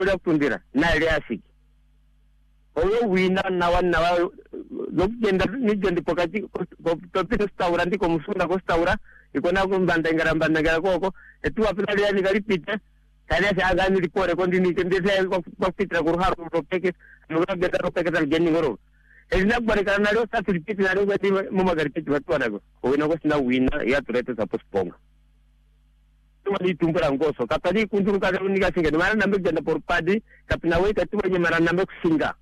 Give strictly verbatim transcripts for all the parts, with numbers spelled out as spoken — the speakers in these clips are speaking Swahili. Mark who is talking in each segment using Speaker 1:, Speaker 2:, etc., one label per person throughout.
Speaker 1: kula kundira na ile asiki oyo wina na wana wa lokenda ni jendi pokati ko topito staura ndiko musunda ko staura ikona ko mbandangara mbandangara koko etu apina yani galipite kale se agani ripore kondi ni kendese ko fitra ko haru propeke no beta propeke tal genni ngoro elina bari kana lo sa tripiti na ngati mo magaripiti watwana ko oina ko sina wina ya turete sa posponga tuma tumbra ngoso kapadi kunjuru ka ni ga singa mara nambe janda por padi kapina we ka tuma mara nambe singa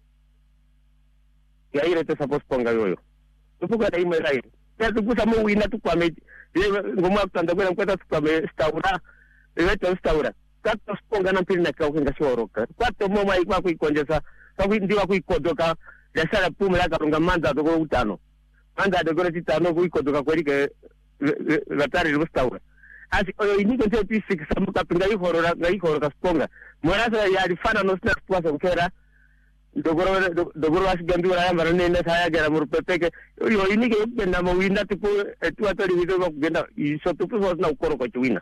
Speaker 1: ya ile te sa posponga yoyo tupuka dai mai rai ya tupuka mo wina tu kwa me ngomo akutanda kwenda kwenda kwa me staura ile te staura ka posponga na pili na ka kwenda shoroka kwa to mo mai kwa kuikonjesa kwa kuindiwa kuikodoka ya sala pumu la karunga manda to ko utano manda de gore titano kuikodoka kweli ke latari lo staura asi oyo ini ko te six samu ka pinga yi horora ngai horora sponga mora sa ya rifana no snack kwa sa ukera dogoro dogoro as gandu ra mara ne na saya gara mur pepeke oyo ini ke benda mo winda tipo etu atori video ko benda iso tu po na ukoro ko chuina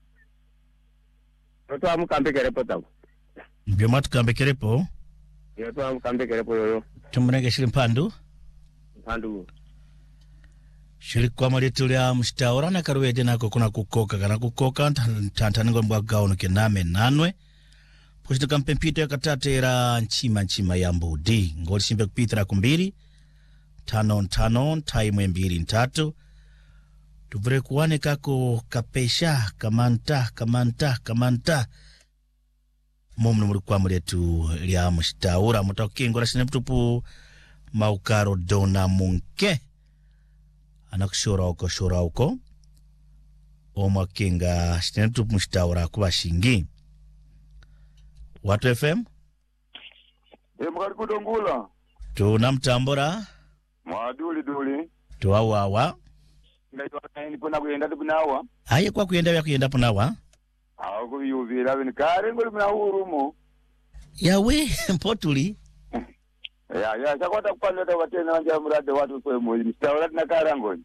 Speaker 1: to amu kambe kere potau
Speaker 2: biomat kambe kere po
Speaker 1: yo to amu kambe kere po yo
Speaker 2: tumrege shirimpandu
Speaker 1: pandu
Speaker 2: shirikwa maritulia mstaura na karuweje nako kuna kukoka kana kukoka tantaningo mbwaga ono kename nanwe pushita kampempito ya katatera nchima nchima ya mbudi ngoli simbe kupitira kumbiri tano tano taimwe mbiri ntatu tuvure kuwane kako kapesha kamanta kamanta kamanta momnu muri kwa muletu liya mstaura mutakingo rasine mtupu maukaro dona munke anakushora uko shora uko oma kinga stenetu mstaura kuba shingi Watu F M
Speaker 3: e mkari kudongula
Speaker 2: tuna mtambora
Speaker 3: mwaduli duli
Speaker 2: tuwawawa
Speaker 3: ngaitwa ni pona kuyenda tukunawa
Speaker 2: aye kwa kuyenda ya kuyenda punawa
Speaker 3: awo kuyuvira bini kare ngoli mna urumo
Speaker 2: yawe mpotuli
Speaker 3: ya ya chakwata kupanda watena wanja murade watu kwa moyo mstaura na karangoni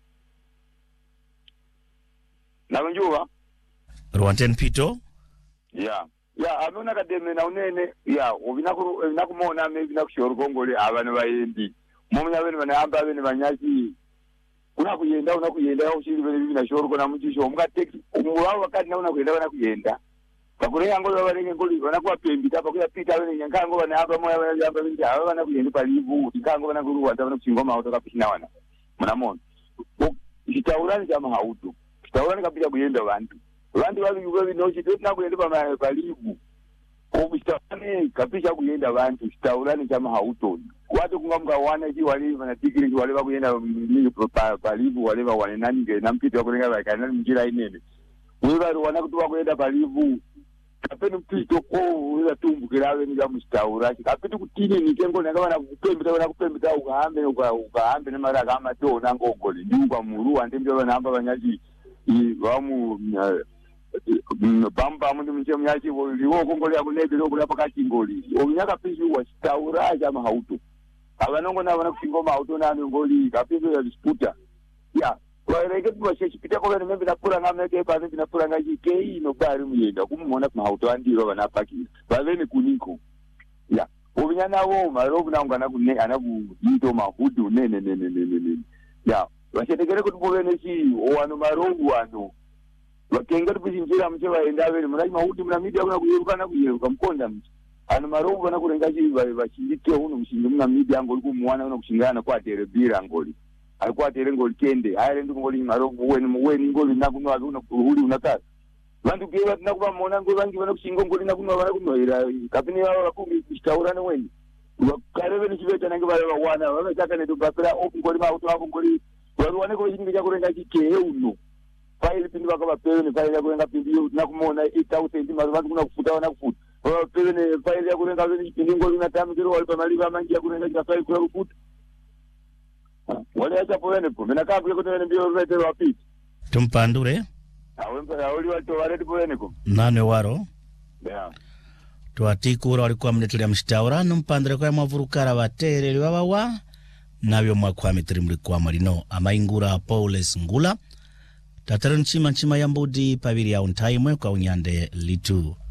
Speaker 3: na unjua
Speaker 2: Rwanten Pito
Speaker 3: ya ya amuna kademe na unene ya obinaku nakumona me binakushoro kongole abana bayendi mumya bene banamba bene banyaji kuna kuyenda una kuyenda ushiri bene bina shoro kona mujisho omukateki umulawo wakati na una kuyenda bana kuyenda bakure yango babalenge ngoli bana kwa pembi tapa kuya pita bene nyangango bana hapa moya bana yamba bene aba bana kuyenda palivu ikango bana kuru wata bana kuchingoma auto pishina wana mnamona itaurani kama hautu itaurani kabisa kuyenda bantu Wanti wali yuwe nochi tena kuyenda pa palivu obistane kapisha kuyenda bantu staurani kama hauto watu kungamka wana ji wali na tigiri wale bakuyenda ni palivu wale wane nani nge nampito kulenga bakana mjira inene wewe wana kutoka kuyenda palivu kapeni mpito ko wewe tumbukirawe ni jamu staura kapeti kutini ni kengo nanga na kupembita wana kupembita ukaambe ukaambe na mara kama to nango ngoli nyumba muru ande ndio namba banyaji i wamu bamba mundu mche myachi liwo kongole akunebe lo kula pakati ngoli obunyaka pisi wa staura jama hauto abanongo na bana kungoma auto na ngoli kapizo ya disputa ya waireke kwa shechi pita kwa ne mbe napura ngameke pa mbe napura ngaji kei no bari muyenda kumumona kuma auto andiro bana paki baveni kuniko ya obunyana wo marobu na ngana kunne anabu yito mahudu nene nene nene ya washetekere kutubovene si owano marobu wano wakengatu kuzinjira mche waenda bene mulaji mahudi mna media kuna kuyeruka na kuyeruka mkonda mche ano marobu bana kurengaji bashindike uno mshinga mna media ngoli kumuwana uno kushingana kwa terebira ngoli alikuwa tere ngoli kende ayale ndu ngoli marobu weni mweni ngoli nakunwa uno kuhuli unataka bantu kiwa tunakuba mona ngoli bangi bana kushinga ngoli nakunwa bana kunwa kapini wao wakumbi kushikaurana weni wakarebe ni chibeta nange bale wana wamechaka ne tupapira opu ngoli ma auto hapo ngoli waruwane ko shinga kurengaji ke uno faili pindi bakaba pewe ni faili ya kurenga pindi na kumona eight thousand marubantu kuna kufuta wana kufuta wa pewe ni faili ya kurenga pindi pindi ngoli na tamu kero walipa maliba mangi ya kurenga kwa faili kwa kufuta wale acha poene po mena kabu yako tena ndio rete wapiti
Speaker 2: tumpandure
Speaker 3: awempa awali watu wale poene ko
Speaker 2: nane waro
Speaker 3: yeah
Speaker 2: tuatikura walikuwa mnetulia mstaura numpandure kwa mavurukara batere babawa nabyo mwakwa mitri mlikuwa marino amaingura Paules Ngula Tataro nchima nchima ya mbudi pabiri ya untaimwe kwa unyande litu.